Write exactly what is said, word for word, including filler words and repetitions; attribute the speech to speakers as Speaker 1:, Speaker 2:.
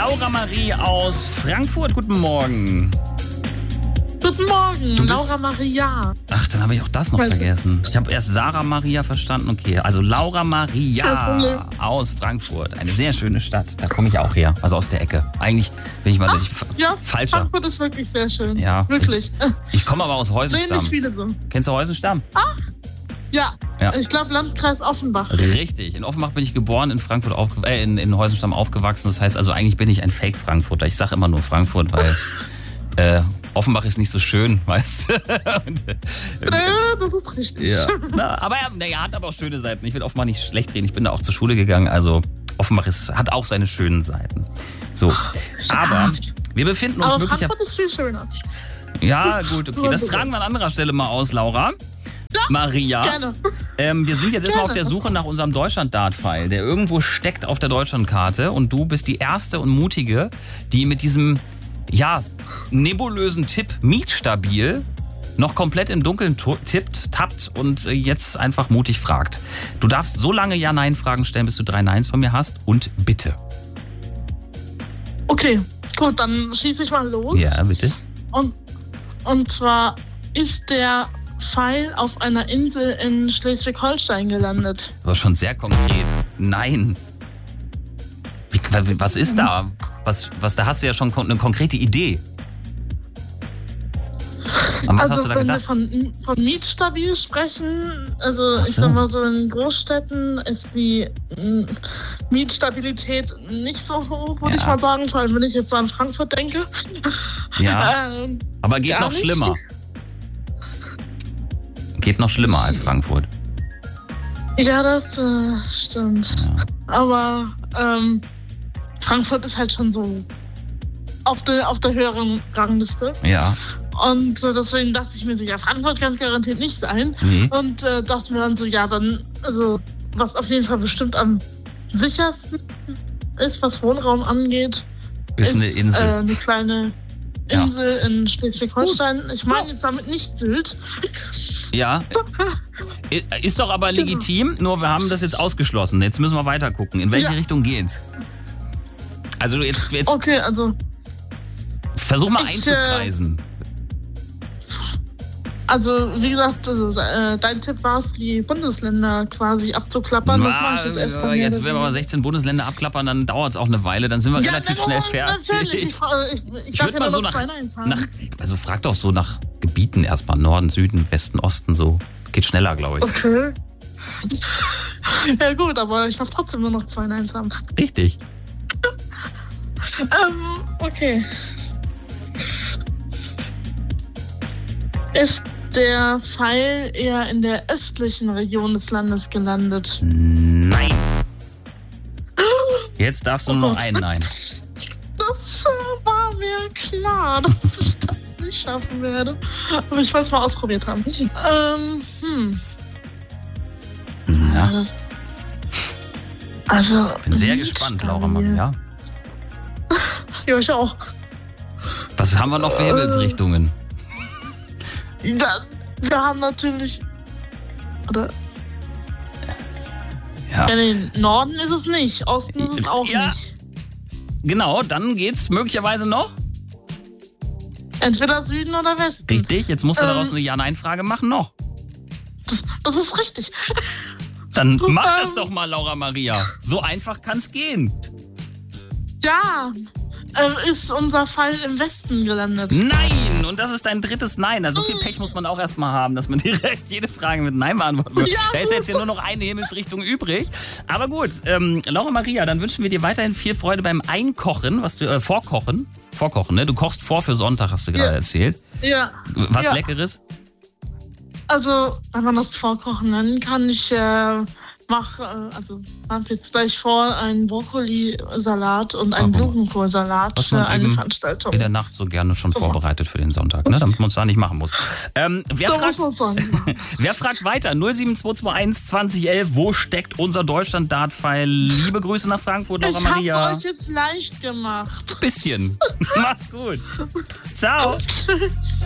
Speaker 1: Laura Marie aus Frankfurt. Guten Morgen.
Speaker 2: Guten Morgen,
Speaker 1: Du bist-
Speaker 2: Laura Maria.
Speaker 1: Ach, dann habe ich auch das noch
Speaker 2: Also-
Speaker 1: vergessen. Ich habe erst Sarah Maria verstanden. Okay, also Laura
Speaker 2: Kein
Speaker 1: Maria
Speaker 2: Problem.
Speaker 1: aus Frankfurt. Eine sehr schöne Stadt. Da komme ich auch her. Also aus der Ecke. Eigentlich bin ich mal ich,
Speaker 2: Ja,
Speaker 1: falscher.
Speaker 2: Frankfurt ist wirklich sehr schön.
Speaker 1: Ja.
Speaker 2: Wirklich.
Speaker 1: Ich komme aber aus
Speaker 2: Sehen
Speaker 1: Heusenstamm.
Speaker 2: nicht viele so.
Speaker 1: Kennst du Heusenstamm?
Speaker 2: Ja,
Speaker 1: Ja.
Speaker 2: ich glaube Landkreis Offenbach.
Speaker 1: Richtig. In Offenbach bin ich geboren, in Frankfurt aufge äh, in, in Heusenstamm aufgewachsen. Das heißt also, eigentlich bin ich ein Fake-Frankfurter. Ich sage immer nur Frankfurt, weil äh, Offenbach ist nicht so schön, weißt du? Und, äh,
Speaker 2: Ja, das ist richtig.
Speaker 1: ja. Na, aber er na, ja, hat aber auch schöne Seiten. Ich will Offenbach nicht schlecht reden. Ich bin da auch zur Schule gegangen. Also Offenbach ist, hat auch seine schönen Seiten. So. Aber wir befinden uns
Speaker 2: Aber
Speaker 1: möglicherweise.
Speaker 2: Frankfurt ist viel schöner.
Speaker 1: Ja, gut, okay. Das tragen wir an anderer Stelle mal aus, Laura. Maria.
Speaker 2: Gerne.
Speaker 1: Ähm, wir sind jetzt erstmal
Speaker 2: Gerne.
Speaker 1: auf der Suche nach unserem Deutschland-Dart-Pfeil, der irgendwo steckt auf der Deutschlandkarte. Und du bist die erste und mutige, die mit diesem, ja, nebulösen Tipp mietstabil noch komplett im Dunkeln tu- tippt, tappt und äh, jetzt einfach mutig fragt. Du darfst so lange Ja-Nein-Fragen stellen, bis du drei Neins von mir hast. Und bitte.
Speaker 2: Okay, gut, dann schieße ich mal los.
Speaker 1: Ja, bitte.
Speaker 2: Und, und zwar ist der Pfeil auf einer Insel in Schleswig-Holstein gelandet.
Speaker 1: Aber schon sehr konkret. Nein. Wie, was ist da? Was, was, da hast du ja schon kon- eine konkrete Idee. An was hast
Speaker 2: Also
Speaker 1: du da
Speaker 2: wenn wir
Speaker 1: gedacht?
Speaker 2: von, von mietstabil sprechen, also
Speaker 1: Ach
Speaker 2: ich
Speaker 1: so.
Speaker 2: sag mal so in Großstädten ist die mm, Mietstabilität nicht so hoch, würde
Speaker 1: Ja.
Speaker 2: ich mal sagen, vor allem wenn ich jetzt so an Frankfurt denke.
Speaker 1: Ja,
Speaker 2: Ähm,
Speaker 1: aber geht
Speaker 2: gar
Speaker 1: noch
Speaker 2: nicht.
Speaker 1: schlimmer. Geht noch schlimmer als Frankfurt.
Speaker 2: ja, das äh, stimmt.
Speaker 1: Ja.
Speaker 2: Aber ähm, Frankfurt ist halt schon so auf der, auf der höheren Rangliste.
Speaker 1: Ja,
Speaker 2: Und äh, deswegen dachte ich mir so, ja, Frankfurt kann es garantiert nicht sein.
Speaker 1: nee.
Speaker 2: Und äh, dachte mir dann so, ja, dann, also, was auf jeden Fall bestimmt am sichersten ist, was Wohnraum angeht,
Speaker 1: Ist eine Insel.
Speaker 2: Äh, eine kleine
Speaker 1: Ja.
Speaker 2: Insel in Schleswig-Holstein. Ich meine jetzt damit nicht Sylt.
Speaker 1: Ja. Ist doch aber legitim, nur wir haben das jetzt ausgeschlossen. Jetzt müssen wir weiter gucken. In welche
Speaker 2: Ja.
Speaker 1: Richtung geht's? Also jetzt, jetzt
Speaker 2: Okay, also,
Speaker 1: versuch mal
Speaker 2: ich,
Speaker 1: einzukreisen.
Speaker 2: also wie gesagt, also, äh, dein Tipp war es, die Bundesländer quasi abzuklappern. Das mache ich jetzt erstmal. mehr
Speaker 1: jetzt,
Speaker 2: oder
Speaker 1: wenn wir mal
Speaker 2: weniger.
Speaker 1: sechzehn Bundesländer abklappern, dann dauert es auch eine Weile. Dann sind wir
Speaker 2: Ja,
Speaker 1: relativ
Speaker 2: na,
Speaker 1: schnell
Speaker 2: na,
Speaker 1: fertig.
Speaker 2: Natürlich, ich, fra- ich, ich,
Speaker 1: Ich
Speaker 2: darf
Speaker 1: würde
Speaker 2: ja
Speaker 1: mal
Speaker 2: nur
Speaker 1: so
Speaker 2: noch
Speaker 1: nach,
Speaker 2: zwei Neins haben.
Speaker 1: nach, also frag doch so nach Gebieten erstmal. Norden, Süden, Westen, Osten, so. Geht schneller, glaube ich.
Speaker 2: Okay. Ja gut, aber ich darf trotzdem nur noch zwei Neins haben.
Speaker 1: Richtig.
Speaker 2: Ähm, okay. Ist der Pfeil eher in der östlichen Region des Landes gelandet?
Speaker 1: Nein. Jetzt darfst du
Speaker 2: Oh
Speaker 1: nur noch
Speaker 2: Gott.
Speaker 1: ein Nein.
Speaker 2: Das äh, war mir klar, dass ich das nicht schaffen werde. Aber ich wollte es mal ausprobiert haben. Ähm, hm.
Speaker 1: Ja,
Speaker 2: Das- Also.
Speaker 1: bin sehr
Speaker 2: nicht
Speaker 1: gespannt,
Speaker 2: stabil.
Speaker 1: Laura Mann. Ja.
Speaker 2: Ja, ich auch.
Speaker 1: Was haben wir noch für Himmelsrichtungen?
Speaker 2: Ja, wir haben natürlich. Oder.
Speaker 1: Ja.
Speaker 2: Ja, nee, Norden ist es nicht. Osten ist es auch
Speaker 1: Ja.
Speaker 2: nicht.
Speaker 1: Genau, dann geht's möglicherweise noch.
Speaker 2: Entweder Süden oder Westen.
Speaker 1: Richtig, jetzt musst du
Speaker 2: Ähm.
Speaker 1: daraus eine Ja-Nein-Frage machen. Noch.
Speaker 2: Das, das ist richtig.
Speaker 1: Dann mach
Speaker 2: Ähm.
Speaker 1: das doch mal, Laura Maria. So einfach kann's gehen.
Speaker 2: Ja. Äh, ist unser Fall im Westen gelandet.
Speaker 1: Nein! Und das ist dein drittes Nein. Also so viel Pech muss man auch erstmal haben, dass man direkt jede Frage mit Nein beantworten wird.
Speaker 2: Ja,
Speaker 1: Da ist jetzt ja nur noch eine Himmelsrichtung übrig. Aber gut, ähm, Laura Maria, dann wünschen wir dir weiterhin viel Freude beim Einkochen, was du, äh, Vorkochen. Vorkochen, ne? Du kochst vor für Sonntag, hast du gerade
Speaker 2: Ja.
Speaker 1: erzählt.
Speaker 2: Ja.
Speaker 1: Was
Speaker 2: Ja.
Speaker 1: Leckeres?
Speaker 2: Also, wenn man das Vorkochen nennen kann, ich äh, mache, äh, also habe jetzt gleich vor, einen Brokkolisalat und einen
Speaker 1: Warum?
Speaker 2: Blumenkohlsalat
Speaker 1: Was
Speaker 2: für
Speaker 1: man
Speaker 2: eine
Speaker 1: eben
Speaker 2: Veranstaltung.
Speaker 1: In der Nacht so gerne schon
Speaker 2: Super.
Speaker 1: vorbereitet für den Sonntag, ne? Damit man es da nicht machen muss. Ähm, wer,
Speaker 2: So
Speaker 1: fragt,
Speaker 2: muss man sagen.
Speaker 1: wer fragt weiter? null sieben zwei zwei eins zwanzig elf. Wo steckt unser Deutschland-Dart-Pfeil? Liebe Grüße nach Frankfurt, Laura
Speaker 2: Ich
Speaker 1: Maria.
Speaker 2: hab's euch jetzt leicht gemacht.
Speaker 1: Bisschen. Mach's gut. Ciao.
Speaker 2: Tschüss.